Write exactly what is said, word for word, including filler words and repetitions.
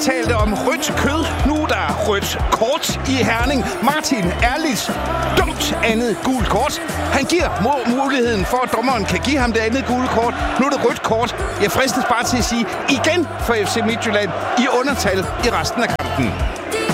talte om rødt kød. Nu er der rødt kort i Herning. Martin Erlis dumt andet gult kort. Han giver muligheden for, at dommeren kan give ham det andet gule kort. Nu er det rødt kort. Jeg fristes bare til at sige igen for F C Midtjylland i undertal i resten af kampen.